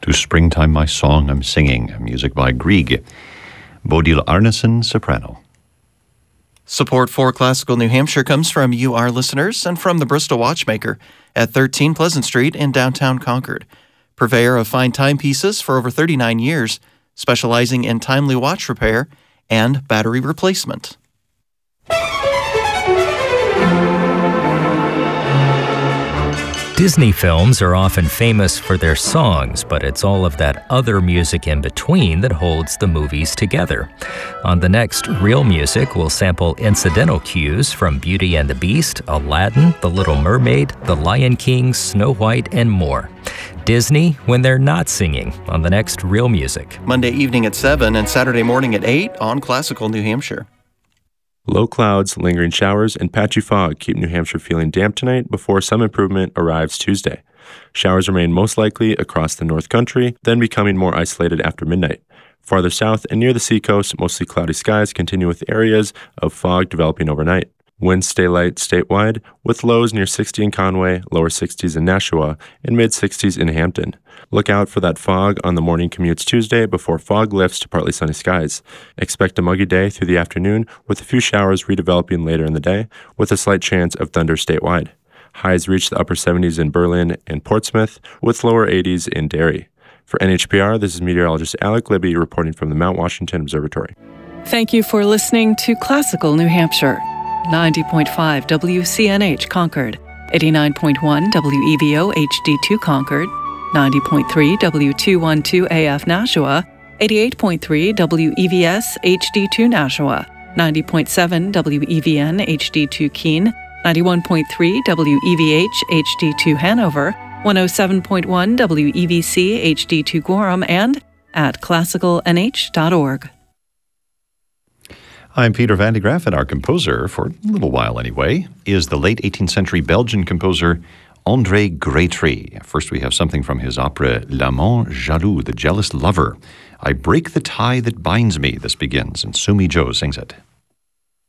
To Springtime My Song I'm Singing, music by Grieg. Bodil Arnesen, soprano. Support for Classical New Hampshire comes from you, our listeners, and from the Bristol Watchmaker at 13 Pleasant Street in downtown Concord. Purveyor of fine timepieces for over 39 years, specializing in timely watch repair and battery replacement. Disney films are often famous for their songs, but it's all of that other music in between that holds the movies together. On the next Real Music, we'll sample incidental cues from Beauty and the Beast, Aladdin, The Little Mermaid, The Lion King, Snow White, and more. Disney when they're not singing on the next Real Music. Monday evening at 7 and Saturday morning at 8 on Classical New Hampshire. Low clouds, lingering showers, and patchy fog keep New Hampshire feeling damp tonight before some improvement arrives Tuesday. Showers remain most likely across the North Country, then becoming more isolated after midnight. Farther south and near the seacoast, mostly cloudy skies continue with areas of fog developing overnight. Winds stay light statewide, with lows near 60 in Conway, lower 60s in Nashua, and mid-60s in Hampton. Look out for that fog on the morning commutes Tuesday before fog lifts to partly sunny skies. Expect a muggy day through the afternoon, with a few showers redeveloping later in the day, with a slight chance of thunder statewide. Highs reach the upper 70s in Berlin and Portsmouth, with lower 80s in Derry. For NHPR, this is meteorologist Alec Libby reporting from the Mount Washington Observatory. Thank you for listening to Classical New Hampshire. 90.5 WCNH Concord, 89.1 WEVO HD2 Concord, 90.3 W212 AF Nashua, 88.3 WEVS HD2 Nashua, 90.7 WEVN HD2 Keene, 91.3 WEVH HD2 Hanover, 107.1 WEVC HD2 Gorham, and at classicalnh.org. I'm Peter Van de Graaff, and our composer, for a little while anyway, is the late 18th century Belgian composer André Grétry. First we have something from his opera L'Amant Jaloux, The Jealous Lover. I break the tie that binds me, this begins, and Sumi Jo sings it.